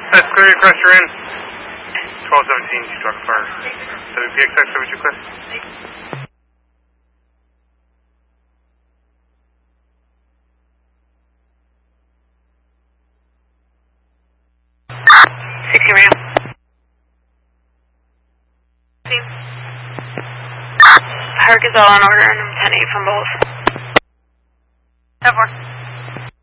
That's clear, you cross your in. 1217, you struck first. WPXX, over to clear. Herc is all on order and I'm 10-8 from both. 10-4.